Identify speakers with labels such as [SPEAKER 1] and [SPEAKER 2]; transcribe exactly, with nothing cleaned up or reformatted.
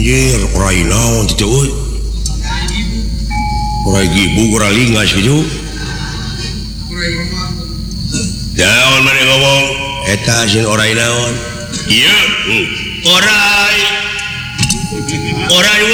[SPEAKER 1] anjir orang naon itu orang ibu orang lingas gitu naon mana ngomong eta sin orang naon iya orang orang